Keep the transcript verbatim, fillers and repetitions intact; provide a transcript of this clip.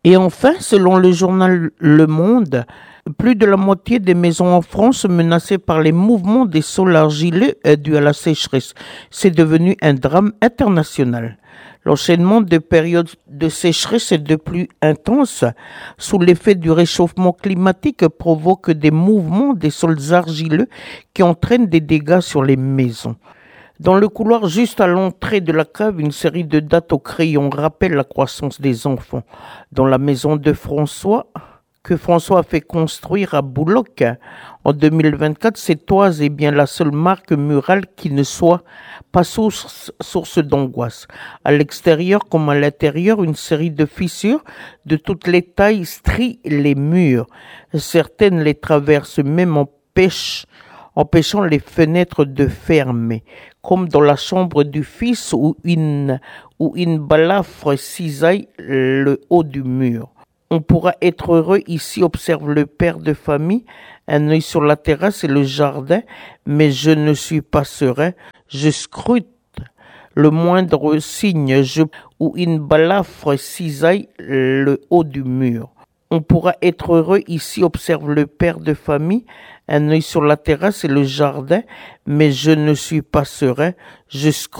Et enfin, selon le journal Le Monde, plus de la moitié des maisons en France sont menacées par les mouvements des sols argileux dus à la sécheresse. C'est devenu un drame international. L'enchaînement de périodes de sécheresse et de pluies intenses sous l'effet du réchauffement climatique provoque des mouvements des sols argileux qui entraînent des dégâts sur les maisons. Dans le couloir juste à l'entrée de la cave, une série de dates au crayon rappelle la croissance des enfants. Dans la maison de François, que François a fait construire à Bouloc en deux mille vingt-quatre, cette toise est bien la seule marque murale qui ne soit pas source, source d'angoisse. À l'extérieur comme à l'intérieur, une série de fissures de toutes les tailles strient les murs. Certaines les traversent même empêchent, empêchant les fenêtres de fermer, comme dans la chambre du fils où une, où une balafre cisaille le haut du mur. On pourra être heureux ici, observe le père de famille, un œil sur la terrasse et le jardin, mais je ne suis pas serein. Je scrute le moindre signe je, où une balafre cisaille le haut du mur. On pourra être heureux ici, observe le père de famille, un œil sur la terrasse et le jardin, mais je ne suis pas serein. Je scrute